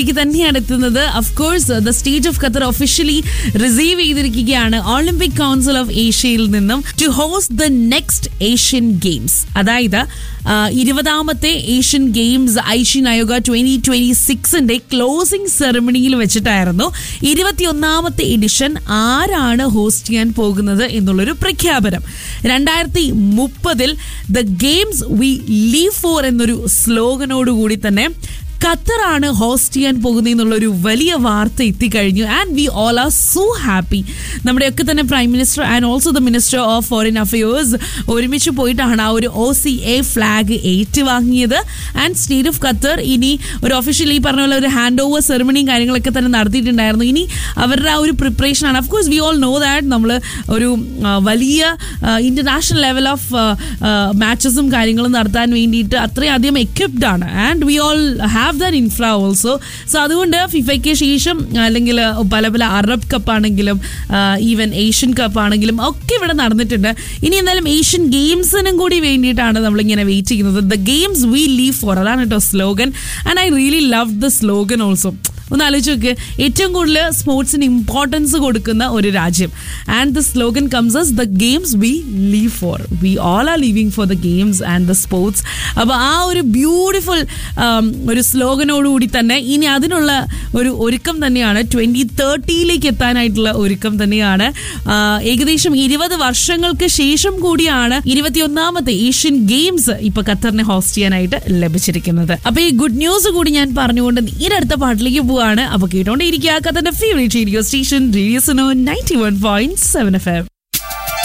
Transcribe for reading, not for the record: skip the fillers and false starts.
തന്നെയാണ് എത്തുന്നത്. Of course the state of Qatar officially receive ചെയ്തിരിക്കുകയാണ് ഒളിമ്പിക് കൗൺസിൽ ഓഫ് ഏഷ്യയിൽ നിന്നും to host the next Asian games. അതായത് 20ാമത്തെ ഏഷ്യൻ ഗെയിംസ് ഐഷീൻ ആയോഗ് 2026 ക്ലോസിംഗ് സെറമണിയിൽ വെച്ചിട്ടായിരുന്നു 21ാമത്തെ എഡിഷൻ ആരാണ് ഹോസ്റ്റ് ചെയ്യാൻ പോകുന്നത് എന്നുള്ളൊരു പ്രഖ്യാപനം. 2030 the games V leave four എന്നൊരു സ്ലോഗനോടുകൂടി തന്നെ ഖത്തറാണ് ഹോസ്റ്റ് ചെയ്യാൻ പോകുന്നതെന്നുള്ളൊരു വലിയ വാർത്ത എത്തിക്കഴിഞ്ഞു. And we all are so happy. നമ്മുടെയൊക്കെ തന്നെ prime minister and also the minister of foreign affairs ഒരുമിച്ച് പോയിട്ടാണ് ആ ഒരു OCA flag ഏറ്റുവാങ്ങിയത്. And state of Qatar ഇനി ഒരു ഒഫീഷ്യലി പറഞ്ഞ പോലെ ഒരു ഹാൻഡ് ഓവർ സെറമണിയും കാര്യങ്ങളൊക്കെ തന്നെ നടത്തിയിട്ടുണ്ടായിരുന്നു. ഇനി അവരുടെ ആ ഒരു പ്രിപ്പറേഷനാണ്. Of course we all know that നമ്മൾ ഒരു വലിയ ഇന്റർനാഷണൽ ലെവൽ ഓഫ് മാച്ചസും കാര്യങ്ങളും നടത്താൻ വേണ്ടിയിട്ട് അത്രയധികം എക്വിപ്ഡ് ആണ്. And we all have that infra also. So അതുകൊണ്ട് ഫിഫയ്ക്ക് ശേഷം അല്ലെങ്കിൽ പല പല അറബ് കപ്പ് ആണെങ്കിലും ഈവൻ ഏഷ്യൻ കപ്പ് ആണെങ്കിലും ഒക്കെ ഇവിടെ നടന്നിട്ടുണ്ട്. ഇനി എന്തായാലും ഏഷ്യൻ ഗെയിംസിനും കൂടി വേണ്ടിയിട്ടാണ് നമ്മളിങ്ങനെ വെയിറ്റ് ചെയ്യുന്നത്. The games V leave four, അതാണ് കേട്ടോ slogan. And I really love the slogan also. ഒന്ന് ആലോചിച്ച് നോക്ക്, ഏറ്റവും കൂടുതൽ സ്പോർട്സിന് ഇമ്പോർട്ടൻസ് കൊടുക്കുന്ന ഒരു രാജ്യം. And the slogan comes us the games V leave four. We all are living for the games and the sports. അപ്പോൾ ആ ഒരു ബ്യൂട്ടിഫുൾ ഒരു സ്ലോഗനോടുകൂടി തന്നെ ഇനി അതിനുള്ള ഒരു ഒരുക്കം തന്നെയാണ് 2030 എത്താനായിട്ടുള്ള ഒരുക്കം തന്നെയാണ്. ഏകദേശം 20 വർഷങ്ങൾക്ക് ശേഷം കൂടിയാണ് 21ാമത്തെ ഏഷ്യൻ ഗെയിംസ് ഇപ്പൊ ഖത്തറിനെ ഹോസ്റ്റ് ചെയ്യാനായിട്ട് ലഭിച്ചിരിക്കുന്നത്. അപ്പൊ ഈ ഗുഡ് ന്യൂസ് കൂടി ഞാൻ പറഞ്ഞുകൊണ്ട് നേരെ അടുത്ത പാട്ടിലേക്ക് പോവാണ്. അപ്പൊ കേട്ടോണ്ടേയിരിക്കുക ഖത്തറിന്റെ favourite radio station radio Suno 91.7 FM.